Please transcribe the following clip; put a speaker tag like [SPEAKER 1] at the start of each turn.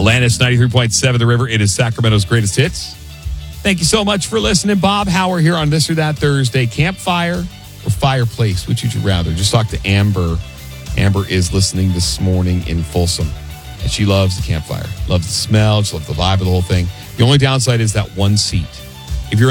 [SPEAKER 1] Atlantis 93.7 The River. It is Sacramento's greatest hits. Thank you so much for listening. Bob Hauer here on This or That Thursday. Campfire or fireplace? Which would you rather? Just talk to Amber. Amber is listening this morning in Folsom. And she loves the campfire. Loves the smell. She loves the vibe of the whole thing. The only downside is that one seat.